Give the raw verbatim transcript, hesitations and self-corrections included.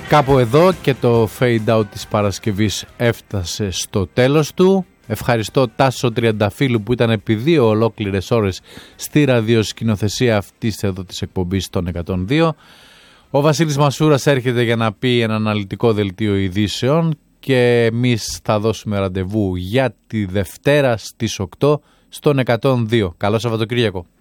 Κάπου εδώ και το fade out της Παρασκευής έφτασε στο τέλος του. Ευχαριστώ Τάσο Τριανταφύλου που ήταν επί δύο ολόκληρες ώρες στη ραδιοσκηνοθεσία αυτής εδώ της εκπομπής των εκατόν δύο. Ο Βασίλης Μασούρας έρχεται για να πει ένα αναλυτικό δελτίο ειδήσεων και εμείς θα δώσουμε ραντεβού για τη Δευτέρα στις οκτώ στον εκατόν δύο. Καλό Σαββατοκύριακο.